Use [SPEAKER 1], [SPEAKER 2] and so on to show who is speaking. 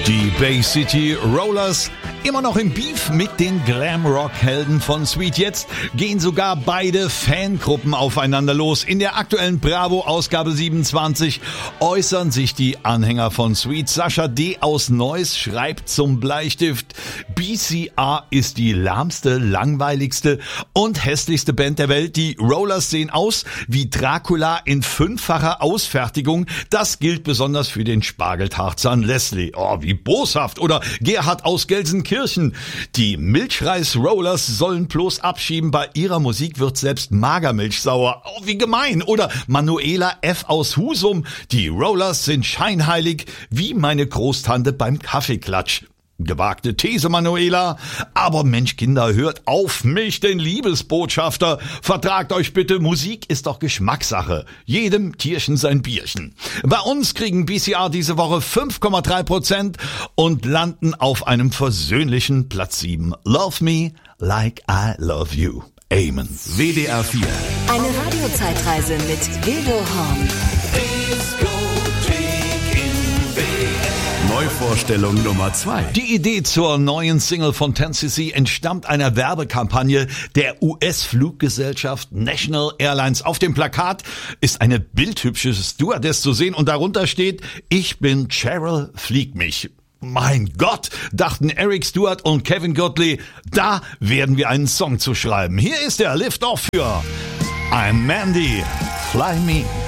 [SPEAKER 1] Die Bay City Rollers, immer noch im Beef mit den Glamrock-Helden von Sweet. Jetzt gehen sogar beide Fangruppen aufeinander los. In der aktuellen Bravo-Ausgabe 27 äußern sich die Anhänger von Sweet. Sascha D. aus Neuss schreibt zum Bleistift: BCR ist die lahmste, langweiligste und hässlichste Band der Welt. Die Rollers sehen aus wie Dracula in 5-facher Ausfertigung. Das gilt besonders für den Spargeltarzan Leslie. Oh, wie boshaft. Oder Gerhard aus Gelsenkirchen: die Milchreis-Rollers sollen bloß abschieben. Bei ihrer Musik wird selbst Magermilch sauer. Oh, wie gemein. Oder Manuela F. aus Husum: die Rollers sind scheinheilig wie meine Großtante beim Kaffeeklatsch. Gewagte These, Manuela. Aber Mensch, Kinder, hört auf mich, den Liebesbotschafter. Vertragt euch bitte, Musik ist doch Geschmackssache. Jedem Tierchen sein Bierchen. Bei uns kriegen BCR diese Woche 5,3% und landen auf einem versöhnlichen Platz 7. Love me like I love you. Amen.
[SPEAKER 2] WDR 4.
[SPEAKER 3] Eine Radiozeitreise mit Wildo Horn.
[SPEAKER 2] Neuvorstellung Nummer 2.
[SPEAKER 1] Die Idee zur neuen Single von 10cc entstammt einer Werbekampagne der US-Fluggesellschaft National Airlines. Auf dem Plakat ist eine bildhübsche Stewardess zu sehen und darunter steht: Ich bin Cheryl, flieg mich. Mein Gott, dachten Eric Stewart und Kevin Godley, da werden wir einen Song zu schreiben. Hier ist der Lift-Off für I'm Mandy, Fly Me.